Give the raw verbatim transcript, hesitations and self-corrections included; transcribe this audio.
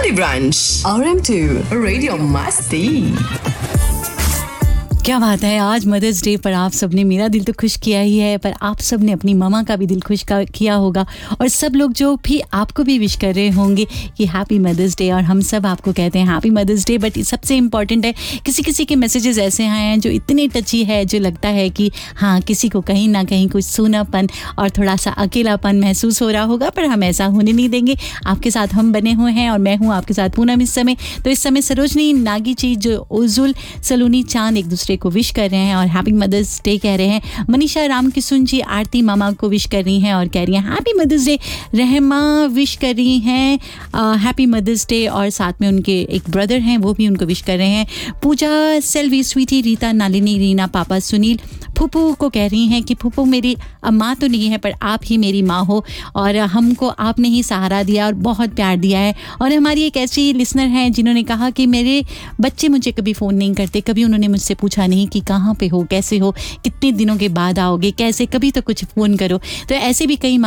Mumbai branch. R M two Radio Masti. क्या बात है, आज मदर्स डे पर आप सबने मेरा दिल तो खुश किया ही है, पर आप सब ने अपनी ममा का भी दिल खुश का, किया होगा। और सब लोग जो भी आपको भी विश कर रहे होंगे कि हैप्पी मदर्स डे, और हम सब आपको कहते हैं हैप्पी मदर्स डे। बट सबसे इम्पॉर्टेंट है, किसी किसी के मैसेजेस ऐसे आए हैं जो इतने टची है, जो लगता है कि हाँ किसी को कहीं ना कहीं कुछ सूनापन और थोड़ा सा अकेलापन महसूस हो रहा होगा, पर हम ऐसा होने नहीं देंगे। आपके साथ हम बने हुए हैं और मैं हूँ आपके साथ पूनम इस समय। तो इस समय सरोजनी नागीची, जो उजुल सलोनी चांद एक दूसरे को विश कर रहे हैं और हैप्पी मदर्स डे कह रहे हैं। मनीषा रामकिशुन जी आरती मामा को विश कर रही हैं और कह रही हैं हैप्पी मदर्स डे। रहमा विश कर रही हैं हैप्पी मदर्स डे, और साथ में उनके एक ब्रदर हैं वो भी उनको विश कर रहे हैं। पूजा सेल्वी, स्वीटी, रीता, नालिनी, रीना, पापा सुनील, फूफू को कह रही हैं कि फूफू मेरी माँ तो नहीं है पर आप ही मेरी माँ हो, और हमको आपने ही सहारा दिया और बहुत प्यार दिया है। और हमारी एक ऐसी लिसनर हैं जिन्होंने कहा कि मेरे बच्चे मुझे कभी फ़ोन नहीं करते, कभी उन्होंने मुझसे पूछा नहीं कि कहाँ पे हो, कैसे हो, कितने दिनों के बाद आओगे, कैसे, कभी तो कुछ फ़ोन करो। तो ऐसे भी कई